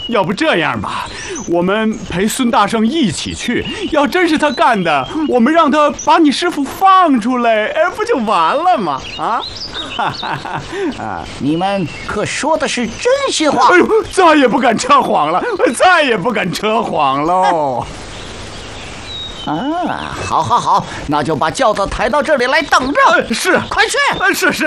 要不这样吧，我们陪孙大圣一起去。要真是他干的，我们让他把你师傅放出来，不就完了吗？啊！ 你们可说的是真心话？ 哎呦，再也不敢扯谎了，再也不敢扯谎喽！ 啊，好，那就把轿子抬到这里来等着。 是， 快去！ 是。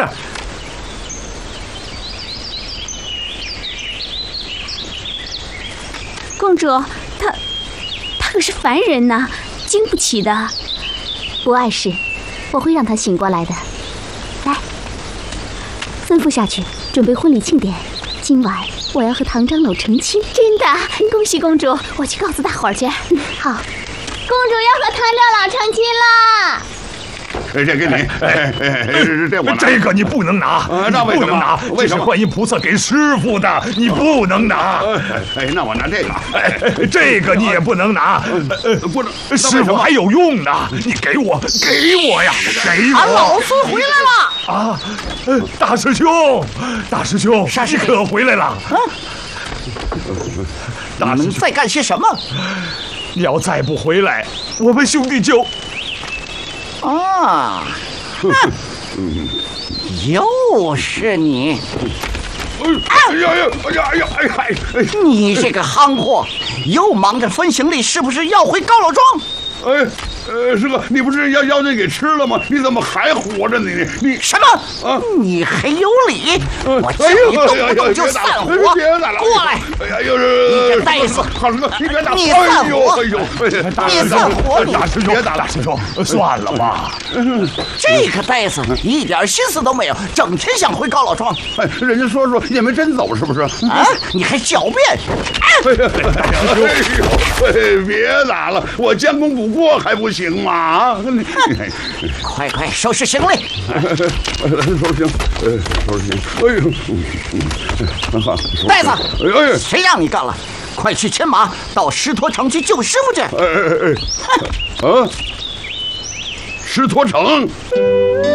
公主，他可是凡人呐，经不起的。不碍事，我会让他醒过来的。来，吩咐下去，准备婚礼庆典。今晚我要和唐长老成亲。真的，恭喜公主！我去告诉大伙儿去。好， 公主要和唐长老成亲啦！ 这给你，这我拿。 这个你不能拿， 那为什么？ 这是观音菩萨给师傅的，你不能拿。 那我拿这个。 这个你也不能拿， 不能。 师傅还有用呢，你给我呀，给我！ 老孙回来了！ 啊，大师兄， 啥事？ 你可回来了？ 你们在干些什么？ 你要再不回来，我们兄弟就…… 啊！又是你！你这个憨货，又忙着分行李，是不是要回高老庄？ 师哥，你不是要那给吃了吗？你怎么还活着呢？你什么？啊！你还有理！我叫你动不动就散伙！过来！ 哎呀，又是你个呆子！ 好师哥，你别打！ 你散伙！ 你散伙！ 大师兄，算了吧。 这个呆子一点心思都没有，整天想回高老庄。 人家说也没真走，是不是？ 啊！你还狡辩！ 别打了，我将功补过还不行吗？啊！ 快收拾行李！ 收拾行。 呆子！谁让你干了？快去牵马到石陀城去救师傅去！ 石陀城。